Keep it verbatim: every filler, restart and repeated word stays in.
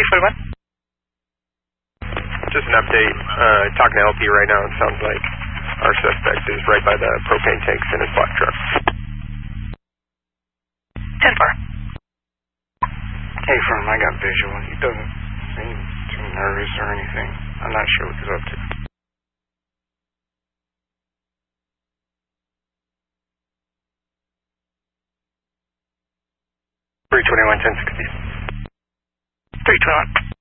forty-one. Just an update. Uh, talking to L P right now. It sounds like our suspect is right by the propane tanks in his black truck. ten four. Hey, firm, I got visual. He doesn't seem too nervous or anything. I'm not sure what he's up to. three twenty-one, ten sixty. three twenty-one.